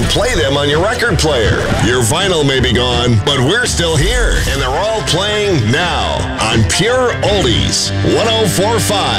and play them on your record player. Your vinyl may be gone, but we're still here, and they're all playing now on Pure Oldies 104.5.